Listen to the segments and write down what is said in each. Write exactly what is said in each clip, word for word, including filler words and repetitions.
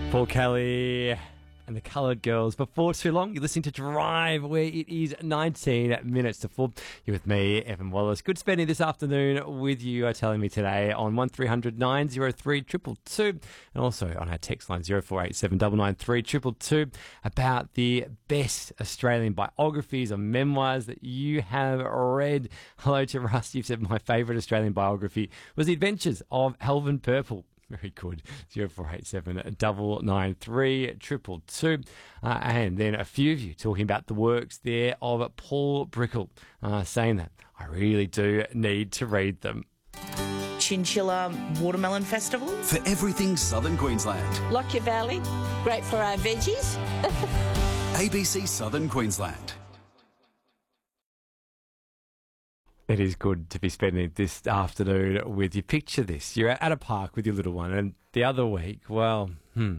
Paul Kelly and the Coloured Girls. Before too long, you're listening to Drive, where it is nineteen minutes to four. You're with me, Evan Wallace. Good spending this afternoon with you, are telling me today on one three hundred nine oh three two two two, and also on our text line zero four eight seven nine nine three two two two about the best Australian biographies or memoirs that you have read. Hello to Russ. You've said my favourite Australian biography was The Adventures of Helvin Purple. Very good. zero four eight seven nine nine three two two two. Uh, and then a few of you talking about the works there of Paul Brickell, uh, saying that I really do need to read them. Chinchilla Watermelon Festival. For everything Southern Queensland. Lockyer Valley, great for our veggies. A B C Southern Queensland. It is good to be spending this afternoon with you. Picture this. You're at a park with your little one, and the other week, well, hmm,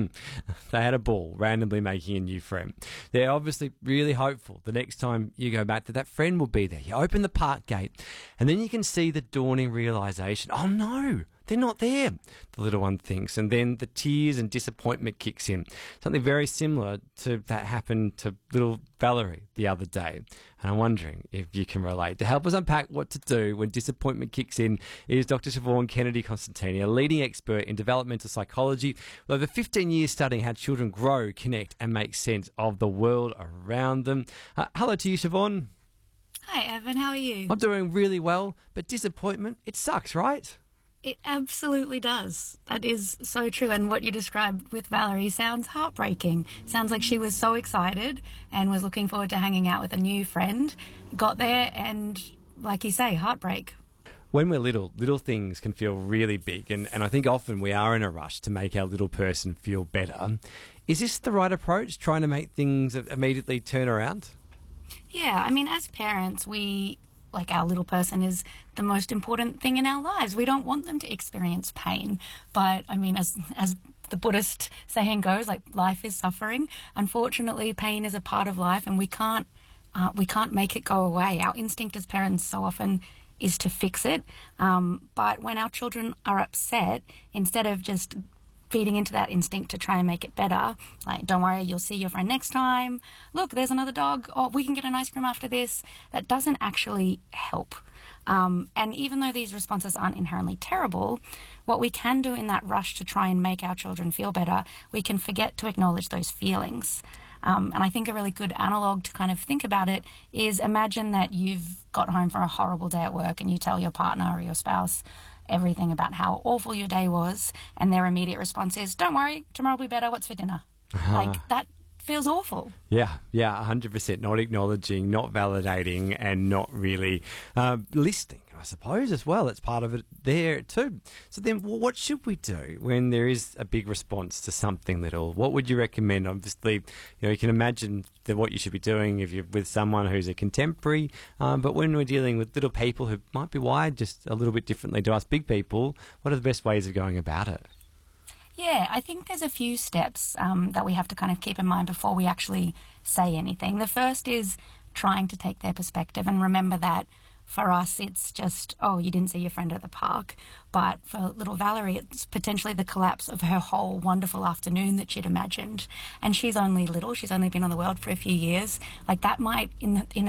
they had a ball, randomly making a new friend. They're obviously really hopeful the next time you go back that that friend will be there. You open the park gate, and then you can see the dawning realisation, oh no, they're not there, the little one thinks. And then the tears and disappointment kicks in. Something very similar to that happened to little Valerie the other day. And I'm wondering if you can relate. To help us unpack what to do when disappointment kicks in is Doctor Siobhan Kennedy-Constantini, a leading expert in developmental psychology with over fifteen years studying how children grow, connect and make sense of the world around them. Uh, hello to you, Siobhan. Hi, Evan. How are you? I'm doing really well, but disappointment, it sucks, right? It absolutely does. That is so true. And what you described with Valerie sounds heartbreaking. Sounds like she was so excited and was looking forward to hanging out with a new friend. Got there and, like you say, heartbreak. When we're little, little things can feel really big. And, and I think often we are in a rush to make our little person feel better. Is this the right approach, trying to make things immediately turn around? Yeah, I mean, as parents, we... like our little person is the most important thing in our lives. We don't want them to experience pain. But I mean, as as the Buddhist saying goes, like, life is suffering. Unfortunately, pain is a part of life, and we can't uh, we can't make it go away. Our instinct as parents so often is to fix it. Um, but when our children are upset, instead of just feeding into that instinct to try and make it better, like, don't worry, you'll see your friend next time, look, there's another dog, oh, we can get an ice cream after this, that doesn't actually help. Um, and even though these responses aren't inherently terrible, what we can do in that rush to try and make our children feel better, we can forget to acknowledge those feelings. Um, and I think a really good analogue to kind of think about it is, imagine that you've got home from a horrible day at work and you tell your partner or your spouse everything about how awful your day was, and their immediate response is, don't worry, tomorrow will be better, what's for dinner? Uh-huh. Like, that feels awful. Yeah, yeah, one hundred percent. Not acknowledging, not validating, and not really uh, listening, I suppose, as well. It's part of it there too. So then what should we do when there is a big response to something little? What would you recommend? Obviously, you know, you can imagine that what you should be doing if you're with someone who's a contemporary, um, but when we're dealing with little people who might be wired just a little bit differently to us big people, what are the best ways of going about it? Yeah, I think there's a few steps um, that we have to kind of keep in mind before we actually say anything. The first is trying to take their perspective and remember that for us it's just, oh, you didn't see your friend at the park. But for little Valerie, it's potentially the collapse of her whole wonderful afternoon that she'd imagined. And she's only little, she's only been on the world for a few years. Like, that might, in, in